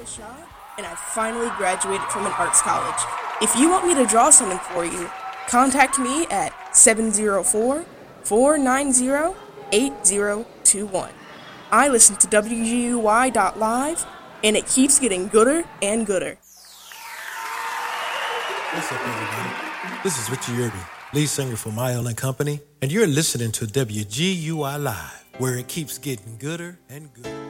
Shaw, and I finally graduated from an arts college. If you want me to draw something for you, contact me at 704-490-8021. I listen to WGUY.live, and it keeps getting gooder and gooder. What's up, everybody? This is Richie Irby, lead singer for Mile and Company, and you're listening to WGUY Live, where it keeps getting gooder and gooder.